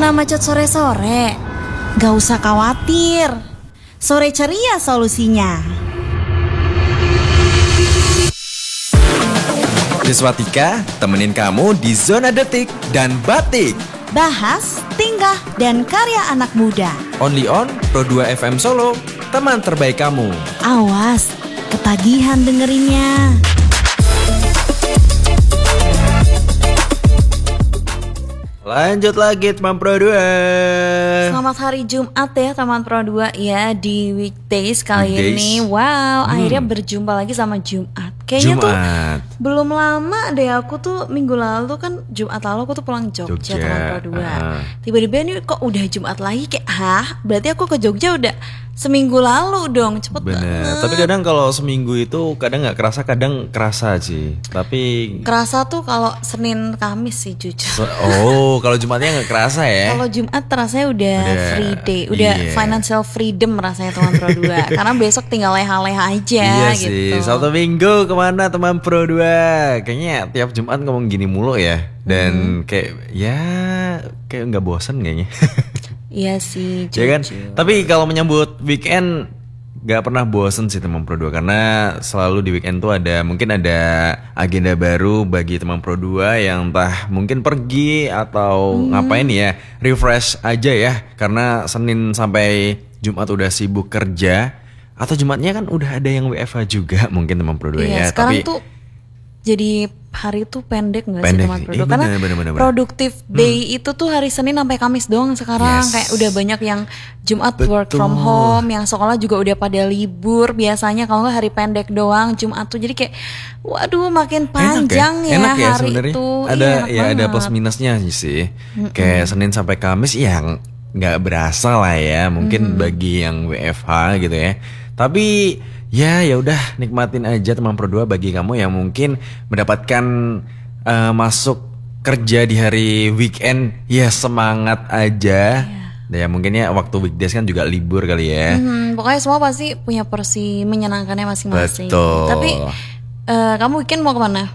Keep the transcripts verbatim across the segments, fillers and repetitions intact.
Kena macet sore-sore? Gak usah khawatir, Sore Ceria solusinya. Deswatika temenin kamu di Zona Detik dan Batik. Bahas, tingkah, dan karya anak muda. Only on Pro dua F M Solo, teman terbaik kamu. Awas, ketagihan dengerinnya. Lanjut lagi teman Pro dua. Selamat hari Jumat ya teman Pro dua ya, di weekdays kali Weekdays. ini. Wow, Hmm. akhirnya berjumpa lagi sama Jumat. Kayaknya Jumat. tuh belum lama deh, aku tuh minggu lalu tuh kan Jumat lalu aku tuh pulang Jogja, Jogja, teman Pro dua. uh. Tiba-tiba ini kok udah Jumat lagi, kayak hah? Berarti aku ke Jogja udah seminggu lalu dong, cepet Bener. banget. Tapi kadang kalau seminggu itu kadang nggak kerasa, kadang kerasa sih. Tapi Kerasa tuh kalau Senin Kamis sih jujur. se- oh kalau Jumatnya nggak kerasa ya. Kalau Jumat rasanya udah, Udah, free day, udah iya. financial freedom rasanya teman Pro dua. Karena besok tinggal leha-leha aja Iya gitu. sih, Sabtu Minggu kemana teman Pro dua? Kayaknya tiap Jumat ngomong gini mulu ya. Dan kayak ya kayak nggak bosen kayaknya. Iya sih, jujur. Ya kan? Tapi kalau menyambut weekend gak pernah bosen sih teman Pro dua, karena selalu di weekend tuh ada mungkin ada agenda baru bagi teman Pro dua yang entah mungkin pergi atau ngapain ya, refresh aja ya, karena Senin sampai Jumat udah sibuk kerja, atau Jumatnya kan udah ada yang W F H juga mungkin teman Pro dua Iya, ya. sekarang Tapi tuh jadi hari tuh pendek nggak sih Pendek teman sih. Pro Iya, dua? Karena bener, bener, bener, bener. productive day itu tuh hari Senin sampai Kamis doang sekarang. Yes. Kayak udah banyak yang Jumat Betul. work from home, yang sekolah juga udah pada libur biasanya. Kalau nggak hari pendek doang Jumat tuh, jadi kayak waduh makin panjang enak ya, ya, enak ya hari sebenarnya. itu. Ada Iya, enak ya ada banget. plus minusnya sih. Kayak Senin sampai Kamis yang nggak berasa lah ya, mungkin bagi yang W F H gitu ya. Tapi ya ya udah nikmatin aja teman Pro dua, bagi kamu yang mungkin mendapatkan eh, masuk kerja di hari weekend, ya semangat aja. Ya mungkin ya waktu weekdays kan juga libur kali ya. Hmm, pokoknya semua pasti punya porsi menyenangkannya masing-masing. Betul. Tapi eh, kamu weekend mau kemana?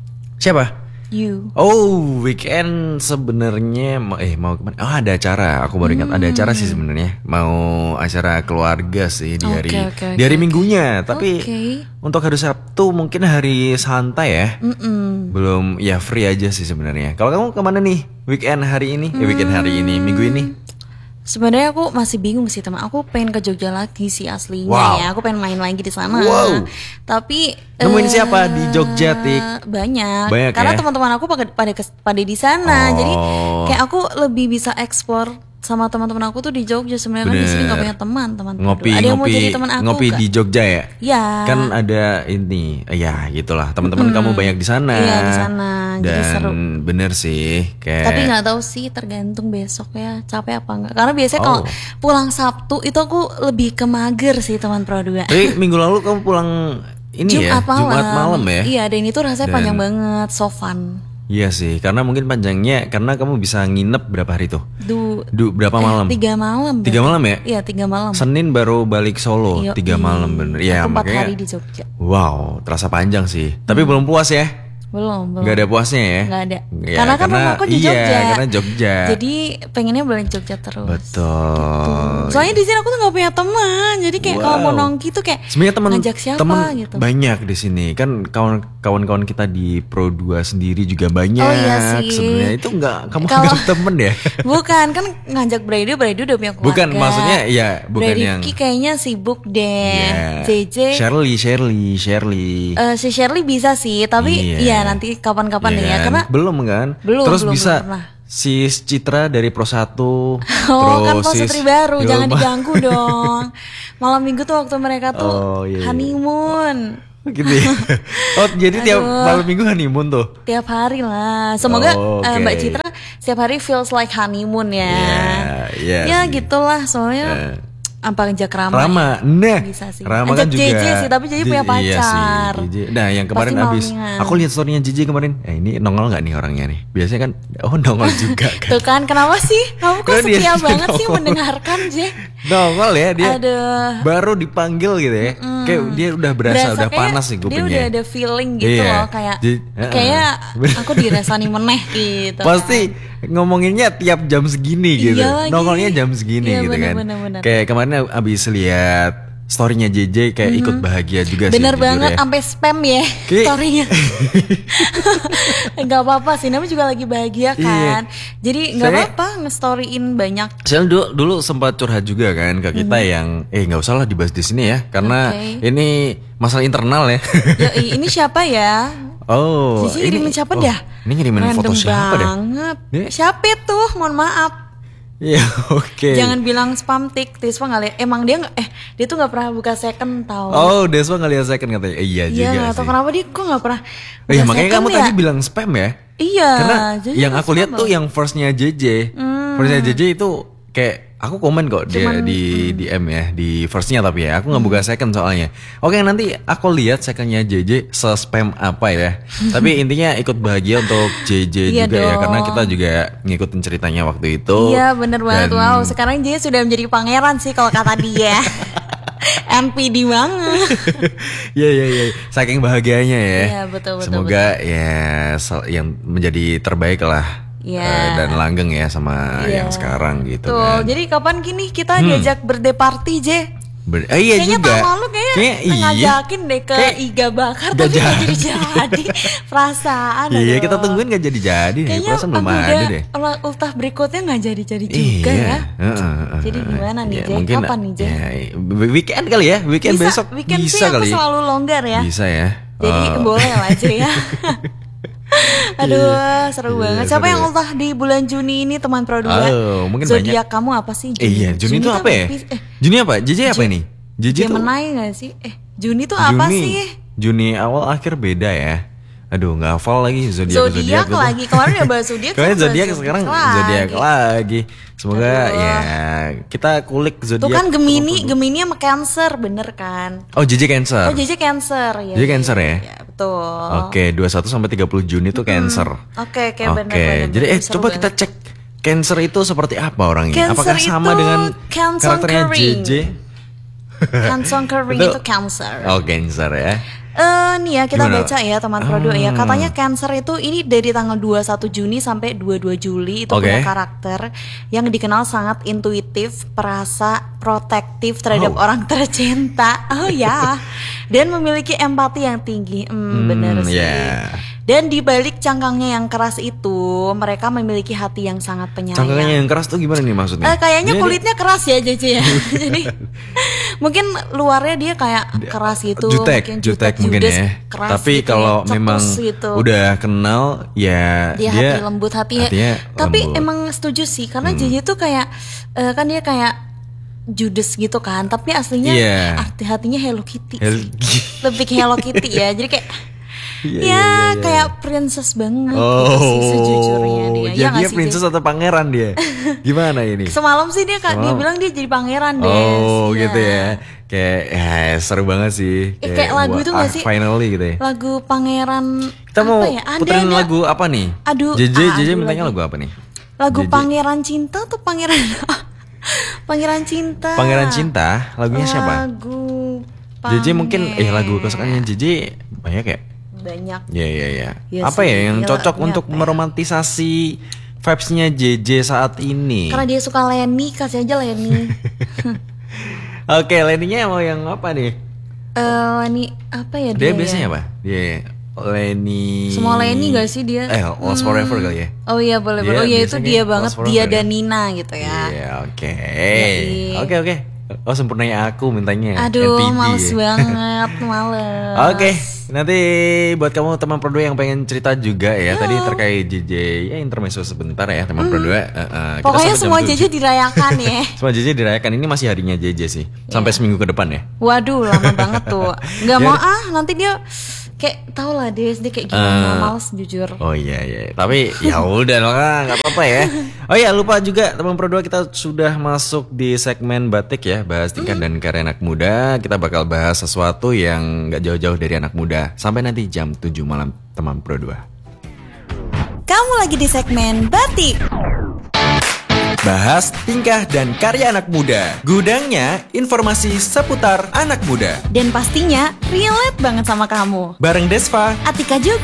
Siapa? You. Oh, weekend sebenarnya ma- eh mau kemana? Oh, ada acara. Aku baru ingat ada acara sih sebenarnya. Mau acara keluarga sih di Oke, hari oke, di hari oke, minggunya. Tapi Oke. untuk hari Sabtu mungkin hari santai ya. Mm-mm. Belum, ya free aja sih sebenarnya. Kalau kamu kemana nih? Weekend hari ini? Eh, weekend hari ini, minggu ini? Sebenarnya aku masih bingung sih teman. Aku pengen ke Jogja lagi sih aslinya Wow. ya. Aku pengen main lagi di sana. Wow. Tapi Nemuin eh, siapa di Jogja, Tik? Banyak. Banyak Karena ya? teman-teman aku pada pada kes- pada di sana. Oh. Jadi kayak aku lebih bisa explore sama teman-teman aku tuh di Jogja. Sebenarnya kan di sini Bener. nggak punya teman, teman. Ngopi, Ada yang mau ngopi, jadi teman aku ngopi nggak? di Jogja ya? Ya. Kan ada ini, ya gitulah. Teman-teman kamu banyak di sana. Iya, di sana. Jadi Dan seru. bener sih, kayak Tapi nggak tahu sih, tergantung besok ya capek apa enggak. Karena biasanya kalau Oh. pulang Sabtu itu aku lebih ke mager sih teman Pro dua. Tapi minggu lalu kamu pulang ini ya, Jumat malam. Jumat malam ya? Iya, dan itu rasanya Dan- panjang banget, so fun. Iya sih, karena mungkin panjangnya karena kamu bisa nginep berapa hari tuh? Du, Du, berapa malam? eh, tiga malam. Tiga berarti. malam ya? Iya, tiga malam. Senin baru balik Solo, Yoi. tiga malam bener. Ya Aku empat makanya. hari di Jogja. Wow, terasa panjang sih. Tapi belum puas ya? Belum, belum. Nggak ada puasnya ya? Nggak ada. Ya, karena kan rumahku di iya, Jogja. karena Jogja. Jadi pengennya balik Jogja terus. Betul. Soalnya di sini aku tuh nggak punya teman. Jadi kayak kalau mau Wow. nongki tuh kayak Sebenarnya teman ngajak siapa teman gitu. banyak di sini. Kan kawan-kawan kita di Pro dua sendiri juga banyak. Oh iya sih. Sebenarnya itu enggak kamu Kalau- anggap temen ya? Bukan, kan ngajak Brady, Brady udah punya keluarga. Bukan, maksudnya ya bukan Brady yang Rifki kayaknya sibuk deh. Ya. J J Shirley, Shirley, Shirley. eh, si Shirley bisa sih, tapi Iya. ya nanti kapan-kapan Iya deh ya. kan? Karena belum kan? Belum, Terus belum, bisa belum pernah. si Citra dari Pro satu. oh kan terus Positri sis- baru, Yo, jangan Ma- diganggu dong. Malam minggu tuh waktu mereka tuh Oh, iya, iya. honeymoon. gitu ya. Oh, jadi tiap Aduh. malam minggu honeymoon tuh. Tiap hari lah. Semoga Oh, eh, oke. Mbak Citra setiap hari feels like honeymoon ya. Iya, iya ya sih. gitulah, soalnya Eh. apa ngajak Rama. Rama, nah, Bisa sih. Rama Ajak kan juga. J J sih, tapi J J punya J- Iya sih, pacar. J J. Nah, yang kemarin Pasti abis, malingan. aku lihat storynya J J kemarin. Eh, ini nongol nggak nih orangnya nih? Biasanya kan, oh nongol juga kan. Tuh kan, kenapa sih? Kamu kok Kok dia setia banget sih nongol? mendengarkan, J? nongol ya dia. Aduh. Baru dipanggil gitu ya. Mm. Kayak dia udah berasa, Berasa udah kayak panas nih kupingnya. Dia udah ada feeling gitu Iya. loh kayak Jadi, kayak uh-uh. aku dirasani meneh gitu. Pasti kan. ngomonginnya tiap jam segini gitu. Iya lagi. Nongolnya jam segini Iya, gitu bener, kan. bener, bener. Kayak kemarin abis lihat story-nya J J kayak mm-hmm. ikut bahagia juga sih. Bener banget ya. sampai spam ya Kayak... story-nya. Gak apa-apa sih, namanya juga lagi bahagia kan. Iya. Jadi gak Saya... apa-apa nge-storyin banyak. Saya dulu, dulu sempat curhat juga kan ke kita hmm. yang eh nggak usah lah dibahas di sini ya karena okay. ini masalah internal ya. Yoi, ini siapa ya? Oh, Cici ngirimin siapa oh, dah? Ini ngirimin Random foto siapa dah? banget. Siapa tuh? Mohon maaf. Iya, oke. Okay. Jangan bilang spam tik, Deswa nggak lihat. Emang dia nggak, eh dia tuh nggak pernah buka second tau. Oh, Deswa nggak lihat second katanya. Eh, iya, iya juga atau sih. kenapa dia kok nggak pernah? Iya, makanya kamu ya? Tadi bilang spam ya? Iya. Karena yang aku lihat tuh yang firstnya J J. Hmm. Firstnya J J itu kayak aku komen kok dia Cuman, di D M ya di firstnya tapi ya aku nggak buka second soalnya. Oke nanti aku lihat secondnya J J se-spam apa ya. Tapi intinya ikut bahagia untuk J J iya juga dong. ya karena kita juga ngikutin ceritanya waktu itu. Iya bener banget. Dan... wow sekarang J J sudah menjadi pangeran sih kalau kata dia. N P D banget. Iya iya iya. Saking bahagianya ya. Iya betul betul. Semoga betul. ya yang menjadi terbaik lah. Yeah. Uh, dan langgeng ya sama yeah. yang sekarang gitu. Tuh, kan. Jadi kapan gini kita hmm. diajak birthday party J? Ber- eh, iya kayaknya juga. tahun lalu kayak, kayak iya. ngajakin deh ke kayak Iga Bakar tapi gak jadi-jadi. Perasaan. Iya aduh. Kita tungguin gak jadi-jadi. Kayaknya perasaan belum ada deh. Ultah berikutnya gak jadi-jadi juga iya. ya. Uh, uh, uh, jadi gimana nih ya, J? Mungkin, kapan nih J? Ya, weekend kali ya. Weekend bisa, besok weekend bisa sih kali. Aku selalu longgar ya. Bisa ya. Jadi uh. boleh lah J ya. Aduh seru iya, banget. Siapa seru yang ultah di bulan Juni ini teman Pro dua? Oh, mungkin zodiak banyak. Kamu apa sih Juni? Eh, iya Juni, Juni itu apa ya? Eh, Juni apa? J J apa ini? J J tuh Gemini gak sih? Eh Juni tuh apa Juni, sih? Juni awal akhir beda ya. Aduh nggak hafal lagi zodiak zodiak lagi. Kemarin udah bahas zodiak. Kemarin zodiak sekarang zodiak lagi. Semoga Aduh. ya kita kulik zodiak. Tuh kan Gemini, Gemini sama Cancer bener kan? Oh J J Cancer. Oh J J Cancer ya. J J Cancer ya. Ya betul. Oke dua puluh satu sampai tiga puluh Juni tuh Cancer. Oke oke benar. Oke jadi eh coba kita cek Cancer itu seperti apa orangnya? Cancer apakah sama dengan karakternya J J? Cancer kering itu Cancer. Oh Cancer ya. Uh, nih ya kita Gimana? baca ya teman Pro dua ya. Ah. Katanya Cancer itu ini dari tanggal dua puluh satu Juni sampai dua puluh dua Juli itu okay. punya karakter yang dikenal sangat intuitif, perasa, protektif terhadap oh. orang tercinta. Oh ya. Dan memiliki empati yang tinggi. Hmm, hmm benar sih. Yeah. Dan di balik cangkangnya yang keras itu, mereka memiliki hati yang sangat penyayang. Cangkangnya yang keras tuh gimana nih maksudnya? Eh, kayaknya Jadi, kulitnya keras ya J J ya. Jadi mungkin luarnya dia kayak keras gitu, jutek, mungkin jutek, jutek mungkin ya. Keras tapi gitu kalau ya, memang gitu. udah kenal ya dia, dia hati lembut hatinya. hatinya tapi lembut. Emang setuju sih karena hmm. J J tuh kayak uh, kan dia kayak judes gitu kan, tapi aslinya yeah. arti hatinya Hello Kitty. Hel- Lebih ke Hello Kitty ya. Jadi kayak Iya, ya iya, iya, kayak princess banget oh, gitu sih sejujurnya dia. Ya dia princess atau pangeran dia? Gimana ini? Semalam sih dia kak dia bilang dia jadi pangeran deh. Oh ya. gitu ya. Kayak ya, seru banget sih. Kayak, kayak lagu itu nggak sih? Finally gitu ya. Lagu pangeran. Kita mau ya? puterin lagu apa nih? Aduh. J J ah, J J aduh mintanya lagi. lagu apa nih? Lagu J J. Pangeran Cinta atau Pangeran Pangeran Cinta. Pangeran Cinta. Lagunya siapa? Lagu J J mungkin eh lagu kesukaannya J J banyak ya? Banyak. Iya iya iya. Ya apa sih, ya yang ya, cocok ya, untuk ya. meromantisasi vibes-nya J J saat ini? Karena dia suka Lenny, kasih aja Lenny. Oke, Lenny-nya mau yang apa nih? Eh uh, Lenny apa ya dia? Dia biasanya ya? apa? Dia Lenny. Semua Lenny gak sih dia? Eh, Lost hmm. Forever kali ya. Oh iya boleh boleh. Oh iya itu dia banget, dia dan Nina gitu ya. Iya, yeah, oke. Okay. Oke okay, oke. Okay. Oh sempurnanya aku mintanya. Aduh, N P D, males ya. banget, males. Oke, okay. Nanti buat kamu teman Pro dua yang pengen cerita juga ya, yeah. Tadi terkait J J ya intermezzo sebentar ya teman mm. Pro dua. Uh, uh, Pokoknya semua J J dirayakan ya. Semua J J dirayakan, ini masih harinya J J sih, sampai yeah. seminggu ke depan ya. Waduh, lama banget tuh. Gak mau ah, nanti dia kayak tau lah dia dia kayak gimana, uh, males jujur. Oh iya iya, tapi ya udah lah nggak apa-apa ya. Oh iya lupa juga teman Pro dua kita sudah masuk di segmen batik ya, bahas tingkat mm. dan karya anak muda. Kita bakal bahas sesuatu yang nggak jauh-jauh dari anak muda. Sampai nanti jam tujuh malam teman Pro dua. Kamu lagi di segmen batik. bahas tingkah dan karya anak muda. Gudangnya informasi seputar anak muda. Dan pastinya relate banget sama kamu. Bareng Desva, Atika juga.